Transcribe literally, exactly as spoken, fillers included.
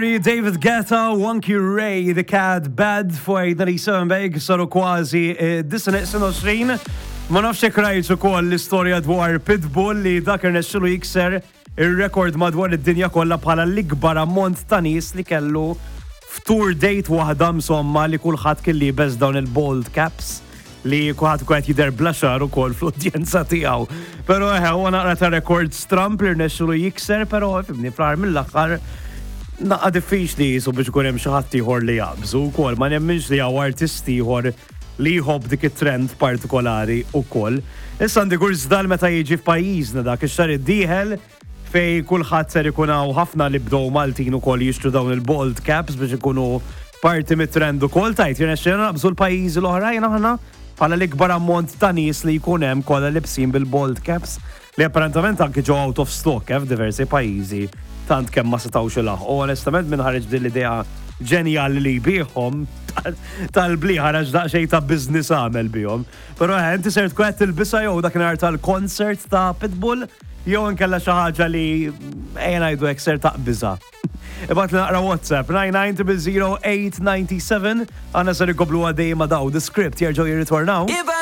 David Guetta, Wonky Ray, The Cat, Bad for Dari Sönberg saru kważi tminja Ma nafx hekk rajt ukoll l-istorja dwar Pitbull li dak irnexxielu jikser ir-rekord madwar id-dinja kollha bħala l-ikbar ammont ta' nies li kellu f'tour date waħda msomma li kulħadd kien libes dawn il-bald caps li kulħadd kien jidher blaxar ukoll fl-udjenza tiegħu. Però eħe huwa naqra ta' rekord stramp li rnexxielu jikser, però fimni fl-aħħar mill-aħħar naqqa diffiċli jisu biex ikun hemm xi ħadd ieħor li jaqbżu wkoll, ma nemminx li hawn artisti ieħor li jħobb dik it-trend partikolari wkoll. Issa għandi gurżdal meta jiġi f'pajjiżna dak ix-xahar iddieħel fej kulħadd ser ikun hawn ħafna li bdew Maltin ukoll jixtru dawn il-bald caps biex ikunu parti mit-trend ukoll tajt jirnexxielna naqbżu l-pajjiżi l-oħrajn aħna bħala l-ikbar ammont ta' nies li jkun hemm kollha libsin bil-bald caps li apparentament anke ġew out of stock f'diversi pajjiżi tant kemm ma setgħux ilaħħu. Onestament minn ħareġ din l-idea ġenjali li bihom tal-bli ħareġ daqsxejn ta' business għamel bihom. Però inti ser tkun qed tilbisha jew dakinhar tal-concert ta' Pitbull jew inkella xi ħaġa li ejja ngħidu hekk ser taqbiżha. Ibgħat li naqra WhatsApp nine nine zero zero eight nine seven għandna ser ikoblu għaddej ma' daw the script jerġgħu jirritornaw.